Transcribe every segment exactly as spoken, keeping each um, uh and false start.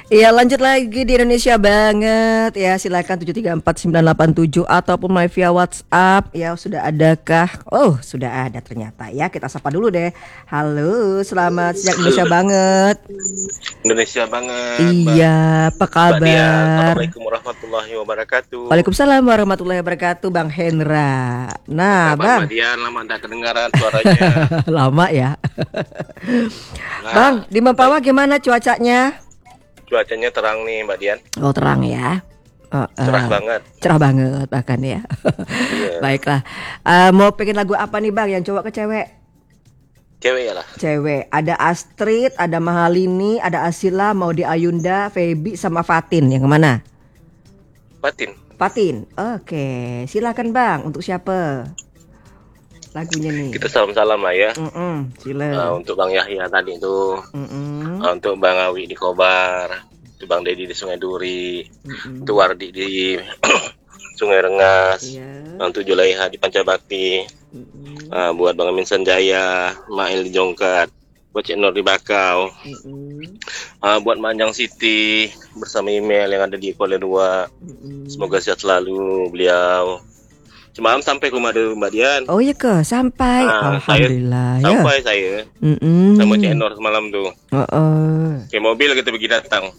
Iya, lanjut lagi di Indonesia banget ya. Silakan tujuh tiga empat sembilan delapan tujuh ataupun my via WhatsApp. Ya, sudah adakah? Oh, sudah ada ternyata ya. Kita sapa dulu deh. Halo, selamat siang Indonesia banget. Indonesia banget, Mbak. Iya, apa Mbak Dian, kabar? Assalamualaikum warahmatullahi wabarakatuh. Waalaikumsalam warahmatullahi wabarakatuh, Bang Hendra. Apa Nah, kabar Mbak Bang, Dian? Lama tak kedengaran suaranya. lama ya. Bang, Nah, di baik. Mempawah gimana cuacanya? Cuacanya terang nih, Mbak Dian. Oh, terang ya. Oh, Cerah eh, banget. cerah banget bahkan ya. Iya. Baiklah. Eh, mau pengen lagu apa nih Bang? Yang cowok ke cewek? Cewek ya lah. Cewek. Ada Astrid, ada Mahalini, ada Asila, mau di Ayunda, Feby sama Fatin. Yang kemana? Batin. Fatin. Oke, silakan Bang. Untuk siapa? Lagunya nih. Kita salam-salam lah ya. Mm-mm, Nah, sila. untuk Bang Yahya tadi itu, Mm-mm, nah, untuk Bang Awi di Kobar, untuk Bang Dedi di Sungai Duri, mm-mm. untuk Wardi di Sungai Rengas, Iya. nah, untuk Julaiha di Pancabakti, Mm-mm, nah, buat Bang Amin Sanjaya, Mail di Jongkat, buat Cik Nur di Bakau. mm-mm, Ah, buat Manjang City bersama email yang ada di Kuala dua. mm-mm. Semoga sehat selalu beliau. Semalam sampai ke rumah dulu Mbak Dian. Oh iya ke sampai. Ah, saya Alhamdulillah ya. sampai saya Mm-mm. sama Cik Nur semalam tuh. Oh, oh. Kayak mobil kita pergi datang.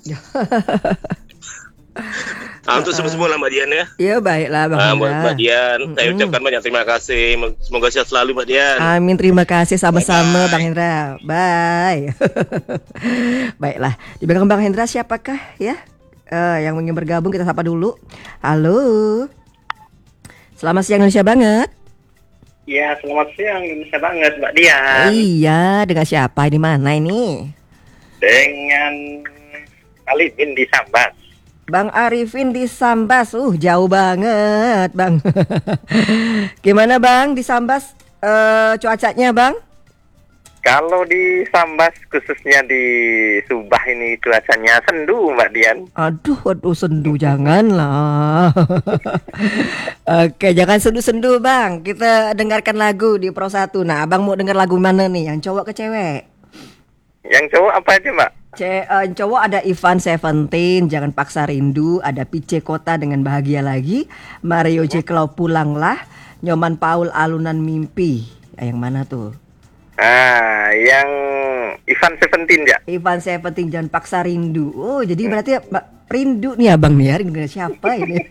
Ah, untuk semua-semua lah Mbak Dian ya. Ya baiklah Bang Ah, buat Hendra. Mbak Dian, saya Mm-mm. ucapkan banyak terima kasih. Semoga sehat selalu Mbak Dian. Amin, terima kasih sama-sama Bye-bye. Bang Hendra. Bye. Baiklah, di belakang Bang Hendra siapakah ya? Eh, yang ingin bergabung kita sapa dulu. Halo. Selamat siang Indonesia banget. Ya, selamat siang Indonesia banget, Mbak Dian. Iya, dengan siapa? Di mana ini? Dengan Alibin di Sambas. Bang Arifin di Sambas. Uh, jauh banget, Bang. Gimana Bang di Sambas eh, cuacanya, Bang? Kalau di Sambas, khususnya di Subah ini cuacanya sendu, Mbak Dian. Aduh, aduh sendu janganlah. Oke, jangan sendu-sendu Bang. Kita dengarkan lagu di Pro satu. Nah, Abang mau dengar lagu mana nih? Yang cowok ke cewek? Yang cowok apa aja, Mbak? Ce eh, cowok ada Ivan Seventeen, Jangan Paksa Rindu. Ada P C Kota dengan Bahagia Lagi. Mario J. Klau Pulanglah. Nyoman Paul Alunan Mimpi. Ah, yang mana tuh? Ah, yang Ivan Seventeen ya? Ivan Seventeen, Jangan Paksa Rindu. Oh, jadi berarti Mbak rindu nih Abang nih ya. Rindu dengan siapa ini?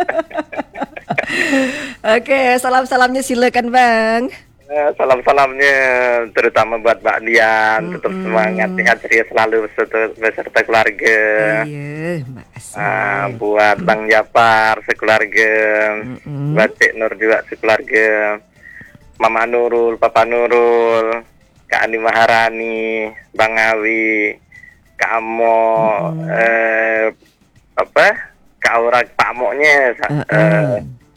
Oke, salam-salamnya silakan Bang. Eh, Salam-salamnya terutama buat Mbak Dian. Tetap Mm-mm. semangat, sehat ceria selalu beserta, beserta keluarga. Iya, makasih. Ah, buat Bang Japar sekeluarga. Mm-mm. Buat Cik Nur juga sekeluarga. Mama Nurul, Papa Nurul, Kak Ani Maharani, Bang Awi, Kak Amo, Mm-mm. eh, apa? Kak Aura, Pak Amoknya, Uh-uh. eh,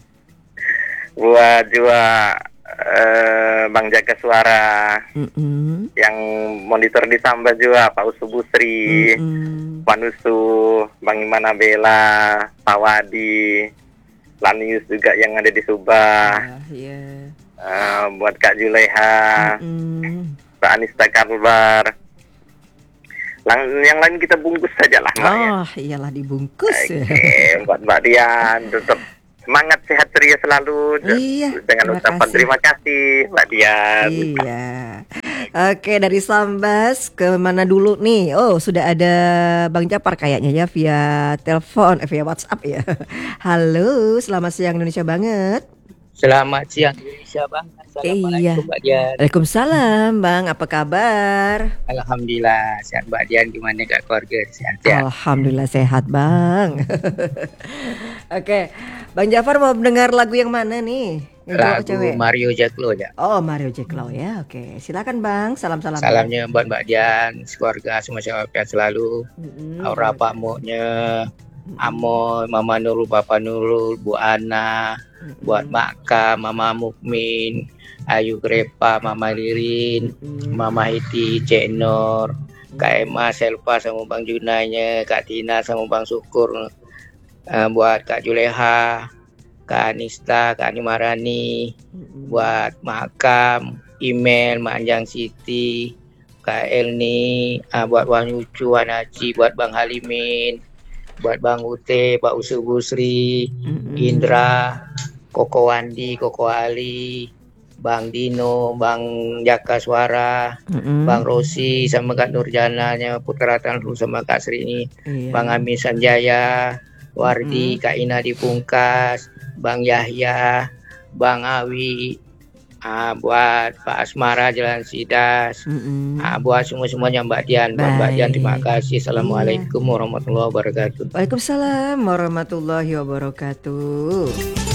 buat juga eh, Bang Jaga Suara, Mm-mm. yang monitor ditambah juga Pak Usu Busri, Mm-mm. Pak Nusu, Bang Imana Bella, Pak Wadi, Lanius juga yang ada di Subah. Ah, iya. Uh, buat Kak Julaiha, Mm-mm. Mbak Anista Karbar. Lang- yang lain kita bungkus saja lah, Mbak. Ya. Oh, iyalah dibungkus. Oke, buat Mbak Dian tetap semangat, sehat ceria selalu. Iya, Dengan terima ucapan kasih. terima kasih, Mbak Dian. Iya. Oke, dari Sambas ke mana dulu nih? Oh, sudah ada Bang Japar kayaknya ya via telepon, eh, via WhatsApp ya. Halo, selamat siang Indonesia banget. Selamat siang Indonesia Bang. Assalamualaikum Iya. Mbak Dian. Waalaikumsalam, Bang. Apa kabar? Alhamdulillah sehat Mbak Dian, gimana kak keluarga sehat ya? Alhamdulillah sehat, Bang. Oke, Bang Jafar mau mendengar lagu yang mana nih? Yang cowok Lagu cewek? Mario Jaklo ya. Oh, Mario Jeklau ya. Oke, silakan Bang. Salam-salam. Salamnya buat Mbak Dian, keluarga semua sehat selalu. Mm-mm. Aura Pak Moknya, Amo, Mama Nurul, Papa Nurul, Bu Ana, Mm-mm. buat Mak Ka, Mama Mukmin, Ayu Grepa, Mama Lirin, Mm-mm. Mama Hiti, Cek Nur, Kak Emma, Selva sama Bang Junanya, Kak Tina sama Bang Syukur, eh, buat Kak Juleha, Kak Anista, Kak Ani Marani, Mm-mm. buat Makam, email Manjang City, Kak Elni, ah, buat Bang Yucu, Wan Haji, buat Bang Halimin, buat Bang Ute, Pak Usu Busri, Mm-mm. Indra, Koko Wandi, Koko Ali, Bang Dino, Bang Jaka Suara, Mm-mm. Bang Rosi, sama Kak Nurjananya, Putra Tanru sama Kak Srini, Iya. Bang Amin Sanjaya, Wardi, Mm-mm. Kak Ina di Pungkas, Bang Yahya, Bang Awi, ah, buat Pak Asmara Jalan Sidas, Mm-mm. ah, buat semua-semuanya Mbak Dian, buat Mbak Dian terima Baik. kasih. Assalamualaikum warahmatullahi wabarakatuh. Waalaikumsalam warahmatullahi wabarakatuh.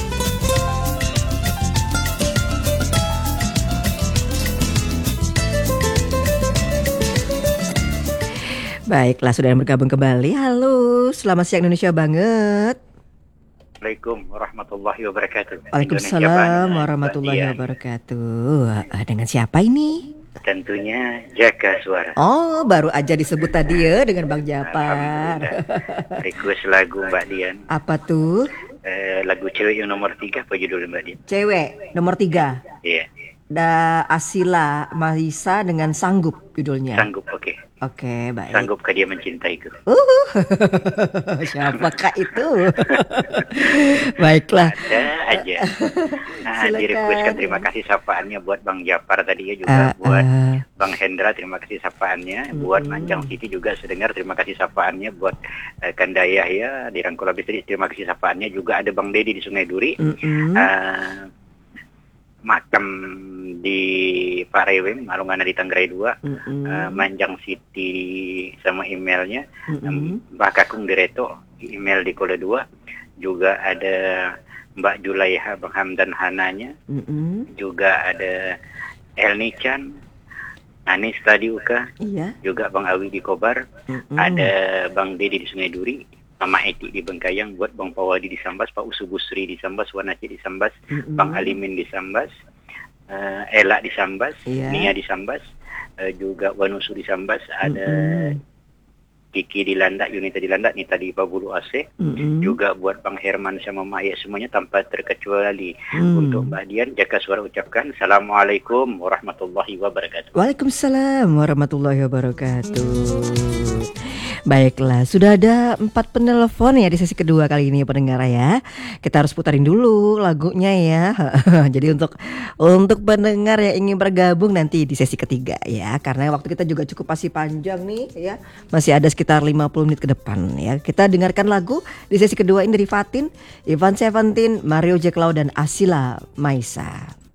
Baiklah, sudah yang bergabung kembali. Halo, selamat siang Indonesia banget. Assalamualaikum warahmatullahi wabarakatuh. Waalaikumsalam warahmatullahi wabarakatuh. Ah, dengan siapa ini? Tentunya Jaka Suara. Oh, baru aja disebut tadi ya dengan Bang Japar. Alhamdulillah. Request lagu Mbak Dian. Apa tuh? Eh, lagu cewek yang nomor tiga apa judul Mbak Dian? Cewek nomor tiga. Iya. Da Asila Mahisa dengan Sanggup judulnya. Sanggup, oke. Oke, baik. Sanggupkah dia mencintaiku? Uh, siapakah itu? Baiklah. Ada aja. Nah, Silakan. direquestkan terima kasih sapaannya buat Bang Japar tadi ya, juga Ah, buat ah. Bang Hendra terima kasih sapaannya, buat Manjang Siti juga sedengar terima kasih sapaannya, buat eh, Kandayah ya di Rangkul Abis terima kasih sapaannya, juga ada Bang Dedi di Sungai Duri. Mm-mm. Ah, makam di Pareweng, Marungana di Tanggerai dua, Mm-mm. uh, Manjang Siti sama emailnya, Mm-mm. um, Mbak Kakung Direto email di Kole dua, juga ada Mbak Julaiha, Bang Hamdan Hananya, Mm-mm. juga ada Elni Chan, Anis tadi Uka, Iya. juga Bang Awi di Kobar, Mm-mm. ada Bang Dedi di Sungai Duri, Mama Eti di Bengkayang, buat Bang Pawadi di Sambas, Pak Usu Busri di Sambas, Wanaci di Sambas, Mm-mm. Bang Alimin di Sambas, uh, Ela di Sambas, Iya. Nia di Sambas, uh, juga Wanusu di Sambas, ada Mm-mm. Kiki di Landak, Yunita di Landak, Nita di Pabulu A C, Mm-mm. juga buat Bang Herman sama Maya semuanya tanpa terkecuali. Mm. Untuk Mbak Dian, Jaka Suara ucapkan Assalamualaikum warahmatullahi wabarakatuh. Waalaikumsalam warahmatullahi wabarakatuh. Baiklah, sudah ada empat penelpon ya di sesi kedua kali ini pendengar ya. Kita harus putarin dulu lagunya ya. Jadi untuk untuk pendengar yang ingin bergabung nanti di sesi ketiga ya, karena waktu kita juga cukup masih panjang nih ya. Masih ada sekitar lima puluh menit ke depan ya. Kita dengarkan lagu di sesi kedua ini dari Fatin, Ivan Seventeen, Mario Jeklau dan Asila Maisa.